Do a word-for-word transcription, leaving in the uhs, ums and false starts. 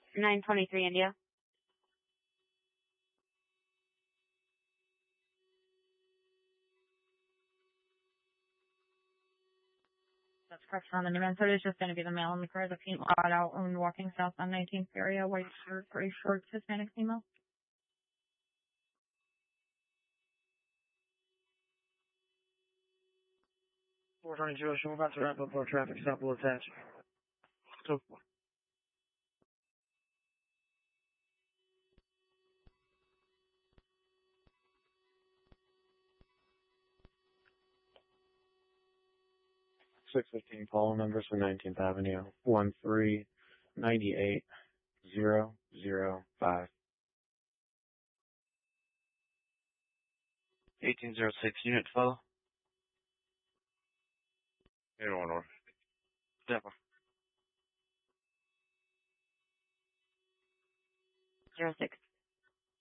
nine twenty-three India. That's correct on the new answer. It's just going to be the male in the car, the female out and walking south on nineteenth area, white shirt, gray shorts, Hispanic female. four twenty-two, we're about to wrap up our traffic stop. Will attach. So, six fifteen call numbers for nineteenth Avenue, one three nine eight zero zero five. eighteen oh six, unit follow. Anyone north. Denver. Zero six.